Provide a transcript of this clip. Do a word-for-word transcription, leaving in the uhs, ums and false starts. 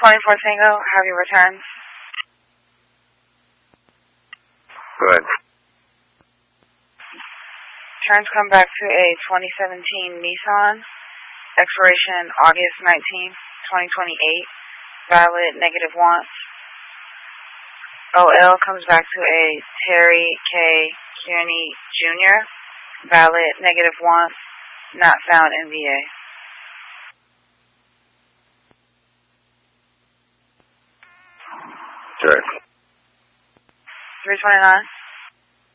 twenty-four Tango, have you returned? Good. Returns come back to a twenty seventeen Nissan, expiration August nineteenth, twenty twenty-eight, valid negative one. O L comes back to a Terry K. Kearney Junior, valid negative one, not found in V A. Good. three twenty-nine.